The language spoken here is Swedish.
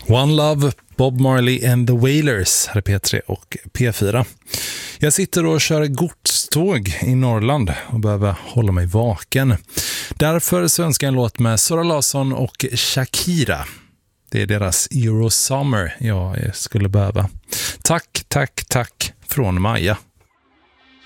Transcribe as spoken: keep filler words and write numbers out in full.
One Love, Bob Marley and the Wailers, här är P tre och P fyra. Jag sitter och kör godståg i Norrland och behöver hålla mig vaken. Därför svenskar en låt med Sara Larsson och Shakira. Det är deras Eurosummer jag skulle behöva. Tack, tack, tack från Maja.